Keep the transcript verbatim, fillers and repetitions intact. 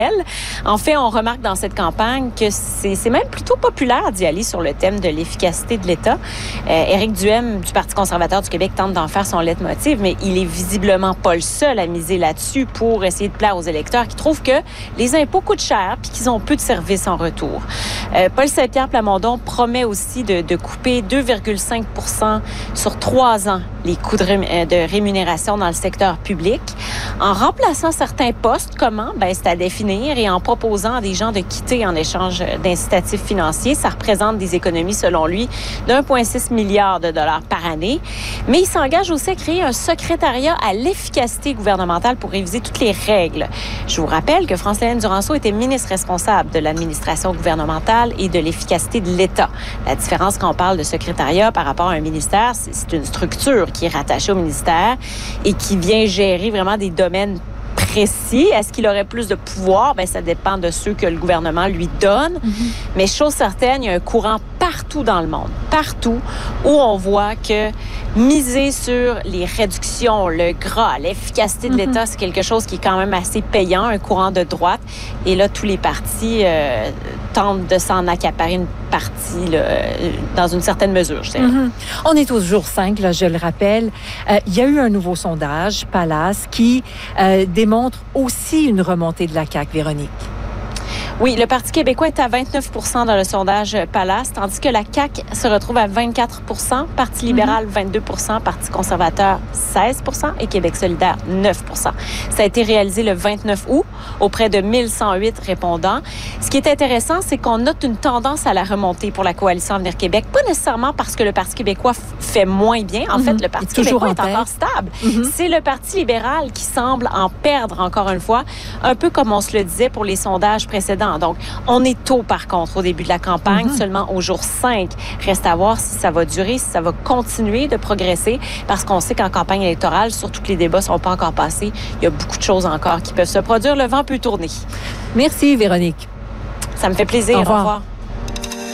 En fait, on remarque dans cette campagne que c'est, c'est même plutôt populaire d'y aller sur le thème de l'efficacité de l'État. Euh, Éric Duhaime du Parti conservateur du Québec tente d'en faire son leitmotiv, mais il est visiblement pas le seul à miser là-dessus pour essayer de plaire aux électeurs qui trouvent que les impôts coûtent cher puis qu'ils ont peu de services en retour. Euh, Paul Saint-Pierre Plamondon promet aussi de, de couper deux virgule cinq pour cent sur trois ans les coûts de, ré, de rémunération dans le secteur public. En remplaçant certains postes, comment? Ben, c'est à définir, et en proposant à des gens de quitter en échange d'incitatifs financiers. Ça représente des économies, selon lui, d'un virgule six milliard de dollars par année. Mais il s'engage aussi à créer un secrétariat à l'efficacité gouvernementale pour réviser toutes les règles. Je vous rappelle que France-Hélène Duranceau était ministre responsable de l'administration gouvernementale et de l'efficacité de l'État. La différence quand on parle de secrétariat par rapport à un ministère, c'est, c'est une structure qui est rattachée au ministère et qui vient gérer vraiment des domaines précis. Est-ce qu'il aurait plus de pouvoir? Bien, ça dépend de ceux que le gouvernement lui donne. Mm-hmm. Mais chose certaine, il y a un courant partout dans le monde, partout, où on voit que miser sur les réductions, le gras, l'efficacité de l'État, mm-hmm. c'est quelque chose qui est quand même assez payant, un courant de droite. Et là, tous les partis euh, tentent de s'en accaparer une partie, là, dans une certaine mesure, je dirais. Mm-hmm. On est au jour cinq, là, je le rappelle. Euh, il y a eu un nouveau sondage, Pallas, qui euh, démontre aussi une remontée de la C A Q, Véronique. Oui, le Parti québécois est à vingt-neuf pour cent dans le sondage Pallas, tandis que la C A Q se retrouve à vingt-quatre pour cent, Parti libéral vingt-deux pour cent, Parti conservateur seize pour cent et Québec solidaire neuf pour cent. Ça a été réalisé le vingt-neuf août auprès de mille cent huit répondants. Ce qui est intéressant, c'est qu'on note une tendance à la remontée pour la Coalition Avenir Québec, pas nécessairement parce que le Parti québécois fait moins bien. En mm-hmm. fait, le Parti québécois est encore stable. Mm-hmm. C'est le Parti libéral qui semble en perdre encore une fois, un peu comme on se le disait pour les sondages précédents. Donc, on est tôt, par contre, au début de la campagne, mm-hmm. seulement au jour cinq. Reste à voir si ça va durer, si ça va continuer de progresser, parce qu'on sait qu'en campagne électorale, surtout que les débats ne sont pas encore passés, il y a beaucoup de choses encore qui peuvent se produire. Le vent peut tourner. Merci, Véronique. Ça me fait plaisir. Au revoir. Au revoir.